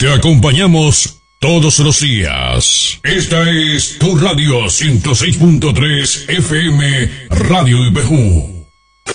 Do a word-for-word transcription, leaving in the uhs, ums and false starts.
Te acompañamos todos los días. Esta es tu radio ciento seis punto tres F M Radio Ipjú.